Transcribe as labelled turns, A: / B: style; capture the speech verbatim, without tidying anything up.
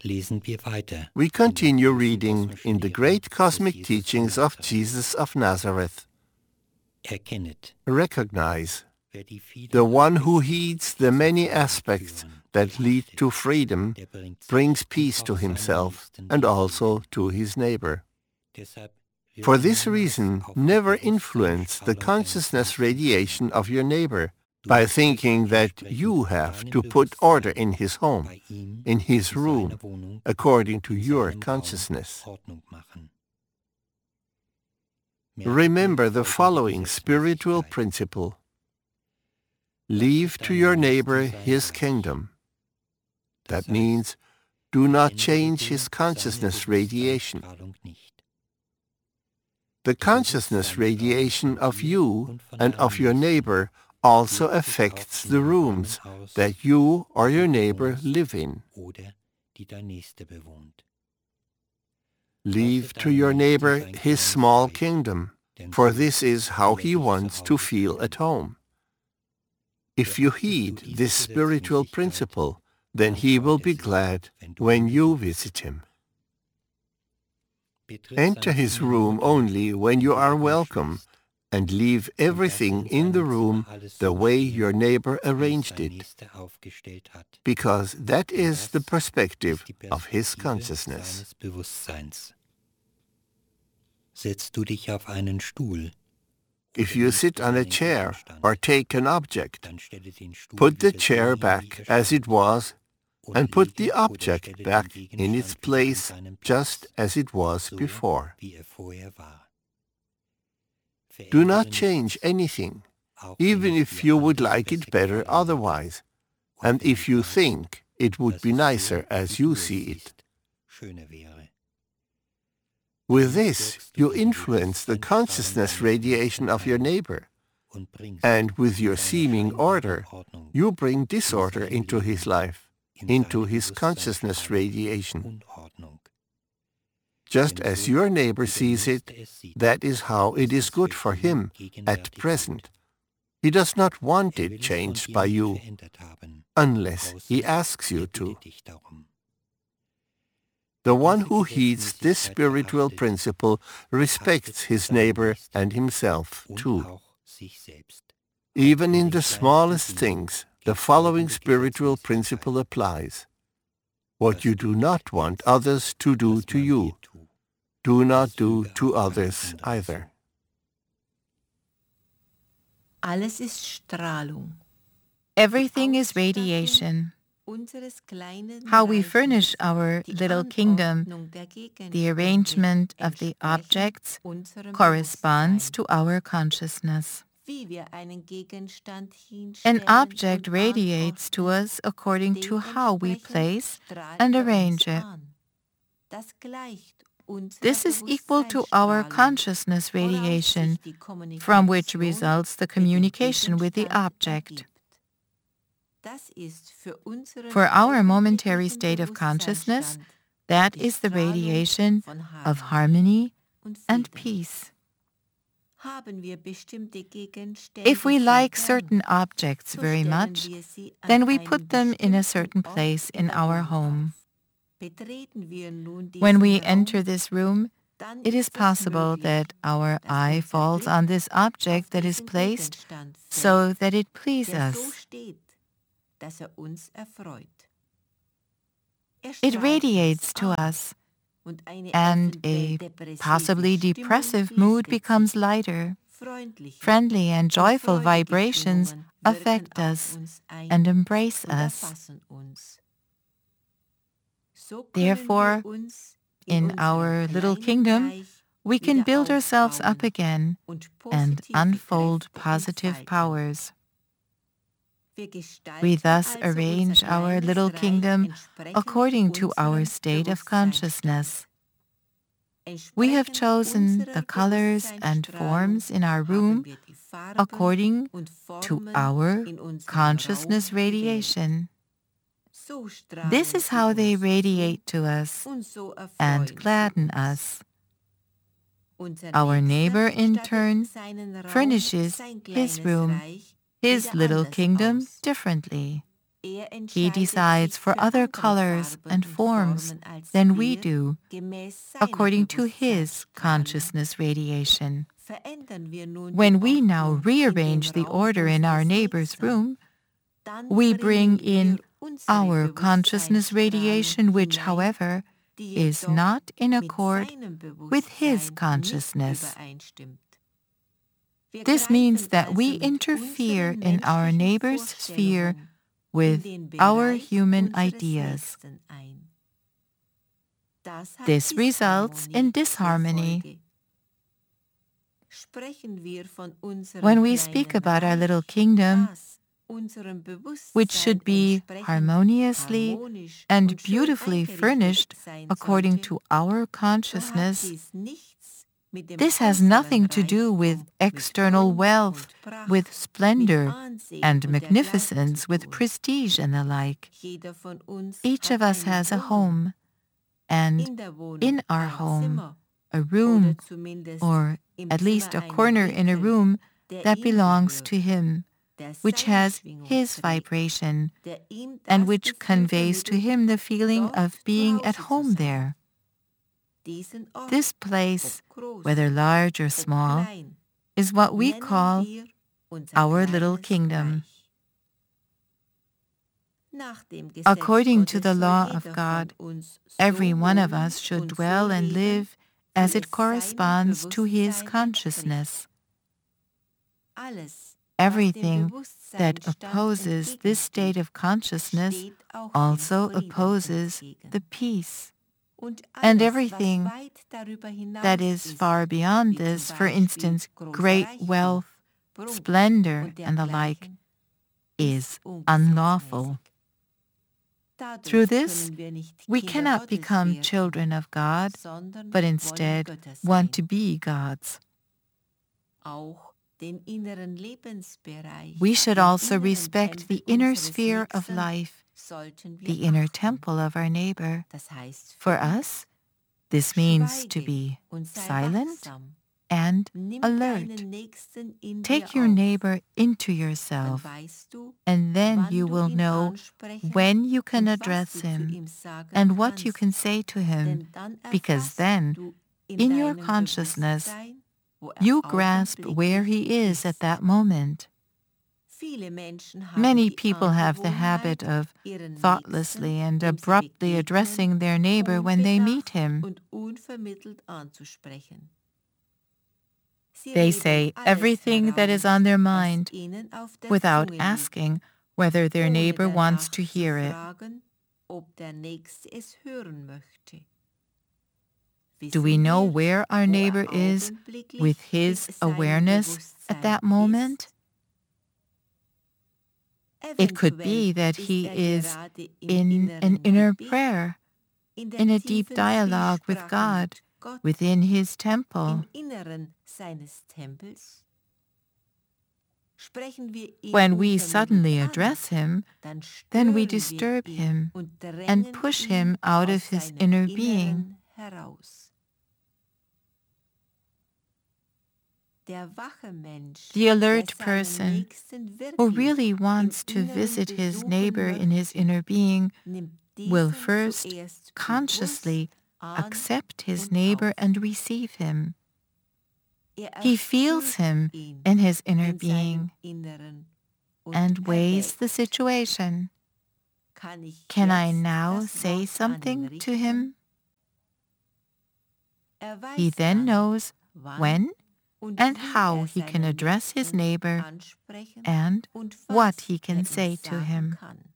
A: lesen wir weiter.
B: We continue reading in the great cosmic teachings of Jesus of Nazareth.
A: Erkennet,
B: Recognize
A: wer die vielen
B: the one who heeds the many aspects that lead to freedom
A: der bringt
B: brings peace to himself and also to his neighbor.
A: deshalb
B: For this reason, never influence the consciousness radiation of your neighbor by thinking that you have to put order in his home,
A: bei ihm
B: in his
A: in
B: room,
A: seiner Wohnung
B: according to
A: in
B: your
A: seinem Raum
B: consciousness.
A: Ordnung machen. Merke
B: Remember the
A: folgende
B: following spiritual
A: Gesetzmäßigkeit.
B: principle. Leave to your neighbor his kingdom.
A: Das
B: That means, do not
A: ändere
B: change
A: du
B: his
A: seine
B: consciousness radiation.
A: Bewusstseinsstrahlung nicht.
B: The consciousness radiation of you and of your neighbor also affects the rooms that you or your neighbor live in.
A: Oder die dein Nächster bewohnt.
B: Leave to your neighbor his small kingdom, for this is how he wants to feel at home. If you heed this spiritual principle, then he will be glad when you visit him. Enter his room only when you are welcome, and leave everything in the room the way your neighbor arranged it, because that is the perspective of his consciousness.
A: Setzt du dich auf einen Stuhl,
B: If you sit on a chair or take an object,
A: dann stelle den Stuhl
B: put the
A: wieder
B: chair
A: so hin,
B: back
A: wie er
B: as it was,
A: stand,
B: and
A: und
B: put the
A: lege oder
B: object
A: stelle
B: back
A: den
B: in its
A: Gegenstand wieder
B: place
A: an seinen Platz,
B: just as it was
A: so
B: before.
A: wie er vorher war.
B: Do
A: Verändere
B: not
A: nichts,
B: change anything,
A: auch wenn
B: even
A: es
B: if
A: dir
B: you would
A: anders
B: like it
A: besser
B: better
A: gefallen würde.
B: otherwise,
A: Und
B: and
A: wenn
B: if
A: du
B: you
A: glaubst,
B: think it would
A: dass
B: be
A: es so,
B: nicer as
A: wie
B: you
A: du es
B: see it.
A: siehst, schöner wäre.
B: With this, you influence the consciousness radiation of your neighbor,
A: Und bringst
B: and with your
A: in seiner
B: seeming
A: scheinbaren
B: order,
A: Ordnung
B: you bring disorder into his life,
A: in
B: into
A: seine
B: his consciousness
A: Bewusstseinsstrahlung
B: radiation.
A: und Ordnung.
B: Just
A: Denn
B: as
A: so
B: your neighbor
A: wie der
B: sees it,
A: Nächste es sieht,
B: that is how it
A: ist
B: is
A: es
B: good
A: für
B: for
A: ihn
B: him at
A: gegenwärtig
B: present.
A: gut.
B: He does not want
A: Er
B: it
A: will es von
B: changed
A: dir
B: by
A: nicht
B: you,
A: verändert haben,
B: unless he
A: außer
B: asks you
A: er
B: to.
A: bittet dich darum.
B: The
A: Wer
B: one
A: diese
B: who heeds this
A: Gesetzmäßigkeit
B: spiritual
A: verachtet,
B: principle respects
A: achtet
B: his
A: seinen
B: neighbor
A: Nächsten
B: and himself
A: und
B: too.
A: auch sich selbst.
B: Even
A: In
B: in
A: den
B: the
A: kleinsten
B: smallest
A: Dingen
B: things, the
A: gilt
B: following
A: folgende
B: spiritual
A: Gesetzmäßigkeit.
B: principle applies. What
A: Was
B: you
A: du
B: do
A: nicht
B: not want
A: willst,
B: others to do
A: dass
B: to
A: man
B: you,
A: dir tut,
B: do not
A: das
B: do
A: füge
B: to
A: auch keinem
B: others
A: anderen
B: either.
A: zu.
C: Alles ist Strahlung.
D: Everything is radiation. How we furnish our little kingdom, the arrangement of the objects, corresponds to our consciousness. An object radiates to us according to how we place and arrange it. This is equal to our consciousness radiation, from which results the communication with the object. For our momentary state of consciousness, that is the radiation of harmony and peace. If we like certain objects very much, then we put them in a certain place in our home. When we enter this room, it is possible that our eye falls on this object that is placed so that it pleases us. It radiates to us, and a possibly depressive mood becomes lighter. Friendly and joyful vibrations affect us and embrace us. Therefore, in our little kingdom, we can build ourselves up again and unfold positive powers. We thus arrange our little kingdom according to our state of consciousness. We have chosen the colors and forms in our room according to our consciousness radiation. This is how they radiate to us and gladden us. Our neighbor, in turn, furnishes his room, his little kingdom, differently. He decides for other colors and forms than we do, according to his consciousness radiation. When we now rearrange the order in our neighbor's room, we bring in our consciousness radiation, which, however, is not in accord with his consciousness. This means that we interfere in our neighbor's sphere with our human ideas. This results in disharmony. When we speak about our little kingdom, which should be harmoniously and beautifully furnished according to our consciousness, this has nothing to do with external wealth, with splendor and magnificence, with prestige and the like. Each of us has a home, and in our home, a room, or at least a corner in a room that belongs to him, which has his vibration, and which conveys to him the feeling of being at home there. This place, whether large or small, is what we call our little kingdom. According to the law of God, every one of us should dwell and live as it corresponds to his consciousness. Everything that opposes this state of consciousness also opposes the peace. And everything that is far beyond this, for instance, great wealth, splendor, and the like, is unlawful. Through this, we cannot become children of God, but instead want to be gods. We should also respect the inner sphere of life, the inner temple of our neighbor. For us, this means to be silent and alert. Take your neighbor into yourself, and then you will know when you can address him and what you can say to him, because then, in your consciousness, you grasp where he is at that moment. Many people have the habit of thoughtlessly and abruptly addressing their neighbor when they meet him. They say everything that is on their mind without asking whether their neighbor wants to hear it. Do we know where our neighbor is with his awareness at that moment? It could be that he is in an inner prayer, in a deep dialogue with God, within his temple. When we suddenly address him, then we disturb him and push him out of his inner being. The alert person who really wants to visit his neighbor in his inner being will first consciously accept his neighbor and receive him. He feels him in his inner being and weighs the situation. Can I now say something to him? He then knows when and how he can address his neighbor and what he can say to him.